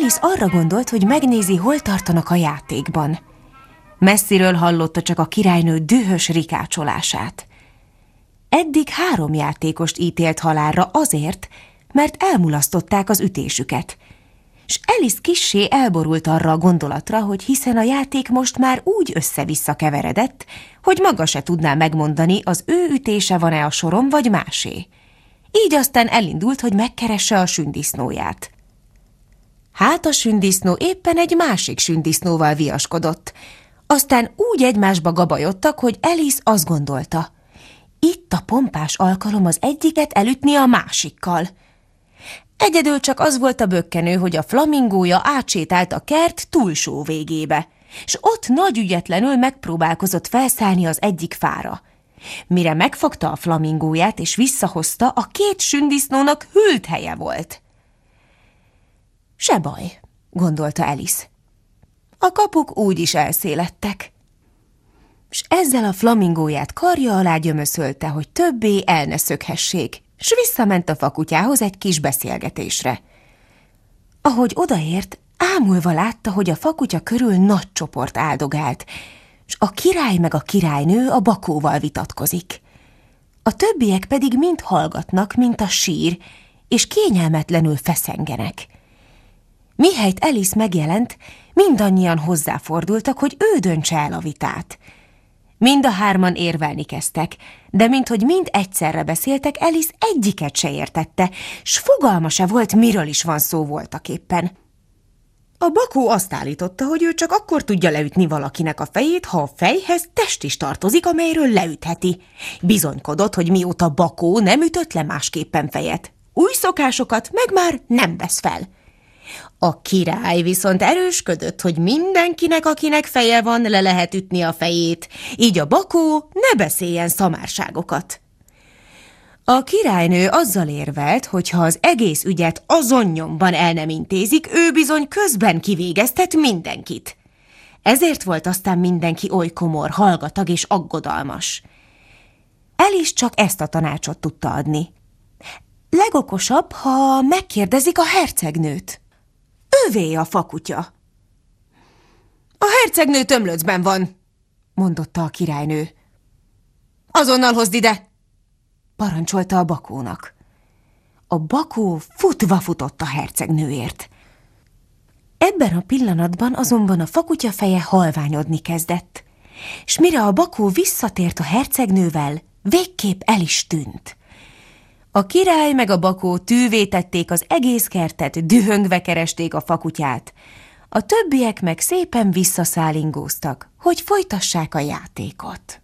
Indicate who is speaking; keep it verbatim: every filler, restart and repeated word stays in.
Speaker 1: Alice arra gondolt, hogy megnézi, hol tartanak a játékban. Messziről hallotta csak a királynő dühös rikácsolását. Eddig három játékost ítélt halálra azért, mert elmulasztották az ütésüket, s Alice kissé elborult arra a gondolatra, hogy hiszen a játék most már úgy össze-vissza keveredett, hogy maga se tudná megmondani, az ő ütése van-e a soron, vagy másé. Így aztán elindult, hogy megkeresse a sündisznóját. Hát a sündisznó éppen egy másik sündisznóval viaskodott. Aztán úgy egymásba gabajodtak, hogy Alice azt gondolta, itt a pompás alkalom az egyiket elütni a másikkal. Egyedül csak az volt a bökkenő, hogy a flamingója átsétált a kert túlsó végébe, s ott nagy ügyetlenül megpróbálkozott felszállni az egyik fára. Mire megfogta a flamingóját és visszahozta, a két sündisznónak hűlt helye volt. Se baj, gondolta Alice. A kapuk úgy is elszélettek. S ezzel a flamingóját karja alá gyömöszölte, hogy többé el ne szökhessék, s visszament a fakutyához egy kis beszélgetésre. Ahogy odaért, ámulva látta, hogy a fakutya körül nagy csoport áldogált, s a király meg a királynő a bakóval vitatkozik. A többiek pedig mind hallgatnak, mint a sír, és kényelmetlenül feszengenek. Mihelyt Alice megjelent, mindannyian hozzáfordultak, hogy ő döntse el a vitát. Mind a hárman érvelni kezdtek, de minthogy mind egyszerre beszéltek, Alice egyiket se értette, s fogalma se volt, miről is van szó voltaképpen. A bakó azt állította, hogy ő csak akkor tudja leütni valakinek a fejét, ha a fejhez test is tartozik, amelyről leütheti. Bizonykodott, hogy mióta bakó nem ütött le másképpen fejet. Új szokásokat meg már nem vesz fel. A király viszont erősködött, hogy mindenkinek, akinek feje van, le lehet ütni a fejét, így a bakó ne beszéljen szamárságokat. A királynő azzal érvelt, hogy ha az egész ügyet azon nyomban el nem intézik, ő bizony közben kivégeztet mindenkit. Ezért volt aztán mindenki oly komor, hallgatag és aggodalmas. Alice csak ezt a tanácsot tudta adni. Legokosabb, ha megkérdezik a hercegnőt. Ővé a fakutya. A hercegnő tömlöcben van, mondotta a királynő. Azonnal hozd ide, parancsolta a bakónak. A bakó futva futott a hercegnőért. Ebben a pillanatban azonban a fakutya feje halványodni kezdett, s mire a bakó visszatért a hercegnővel, végképp el is tűnt. A király meg a bakó tűvé tették az egész kertet, dühöngve keresték a fakutyát. A többiek meg szépen visszaszálingóztak, hogy folytassák a játékot.